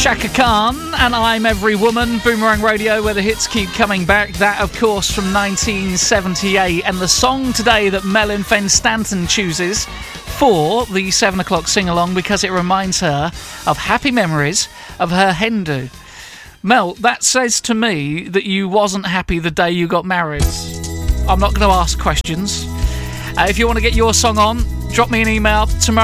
Shaka Khan and I'm Every Woman, Boomerang Radio, where the hits keep coming back. That, of course, from 1978. And the song today that Melyn Fen-Stanton chooses for the 7 o'clock sing-along because it reminds her of happy memories of her hen do. Mel, that says to me that you wasn't happy the day you got married. I'm not going to ask questions. If you want to get your song on, drop me an email tomorrow.